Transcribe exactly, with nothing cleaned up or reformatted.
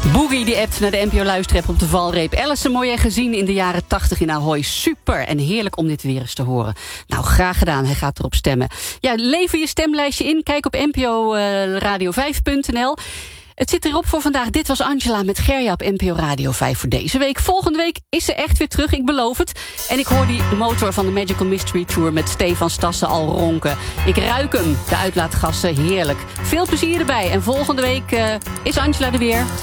Boogie die appt naar de N P O-luisterrap op de valreep. Alison Moyet gezien in de jaren tachtig in Ahoy. Super en heerlijk om dit weer eens te horen. Nou, graag gedaan. Hij gaat erop stemmen. Ja, lever je stemlijstje in. Kijk op n p o radio vijf punt n l. Het zit erop voor vandaag. Dit was Angela met Gerja op N P O Radio vijf voor deze week. Volgende week is ze echt weer terug, ik beloof het. En ik hoor die de motor van de Magical Mystery Tour met Stefan Stassen al ronken. Ik ruik hem, de uitlaatgassen, heerlijk. Veel plezier erbij. En volgende week uh, is Angela er weer.